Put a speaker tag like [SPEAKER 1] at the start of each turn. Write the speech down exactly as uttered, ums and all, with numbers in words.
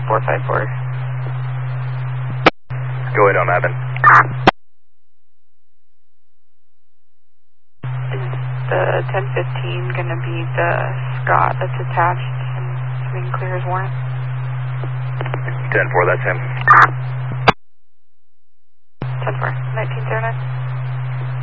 [SPEAKER 1] four five four.
[SPEAKER 2] Go ahead on Evan.
[SPEAKER 1] Is the ten fifteen going to be the Scott that's attached and so we can clear his warrant?
[SPEAKER 2] ten four, that's him.
[SPEAKER 1] ten four.